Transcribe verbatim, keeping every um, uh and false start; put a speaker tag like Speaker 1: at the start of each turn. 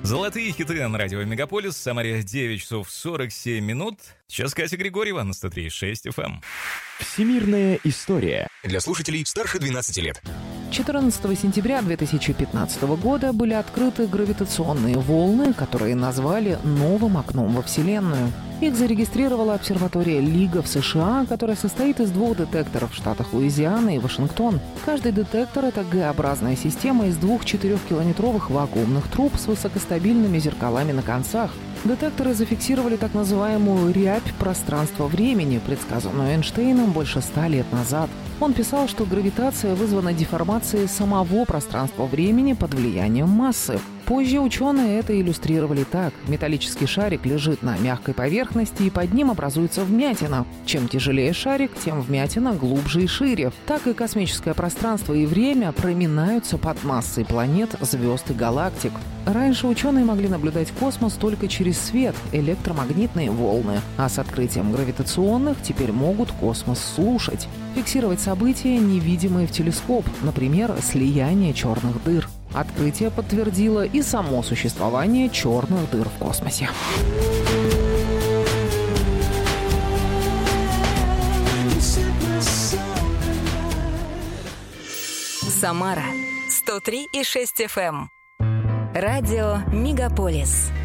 Speaker 1: Золотые хиты на радио Мегаполис. В Самаре девять часов сорок семь минут. Сейчас Катя Григорьева на сто три и шесть эф эм.
Speaker 2: Всемирная история.
Speaker 3: Для слушателей старше двенадцати лет.
Speaker 4: четырнадцатого сентября две тысячи пятнадцатого года были открыты гравитационные волны, которые назвали новым окном во Вселенную. Их зарегистрировала обсерватория Лига в США, которая состоит из двух детекторов в штатах Луизиана и Вашингтон. Каждый детектор — это Г-образная система из двух четырехкилометровых вакуумных труб с высокостабильными зеркалами на концах. Детекторы зафиксировали так называемую рябь пространства-времени, предсказанную Эйнштейном больше ста лет назад. Он писал, что гравитация вызвана деформацией самого пространства-времени под влиянием массы. Позже ученые это иллюстрировали так. Металлический шарик лежит на мягкой поверхности, и под ним образуется вмятина. Чем тяжелее шарик, тем вмятина глубже и шире. Так и космическое пространство и время проминаются под массой планет, звезд и галактик. Раньше ученые могли наблюдать космос только через свет, электромагнитные волны, а с открытием гравитационных теперь могут космос слушать. Фиксировать события, невидимые в телескоп, например, слияние черных дыр. Открытие подтвердило и само существование черных дыр в космосе.
Speaker 5: Самара сто три и шесть эф эм. Радио Мегаполис.